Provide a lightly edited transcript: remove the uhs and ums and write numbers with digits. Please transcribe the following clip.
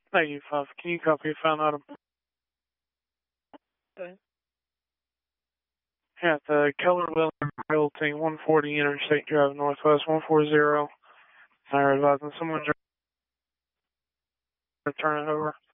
Thank you, 5. Can you copy a found item? Okay. Yeah, the Keller Williams Realty, 140 Interstate Drive, Northwest 140. I advising someone to turn it over.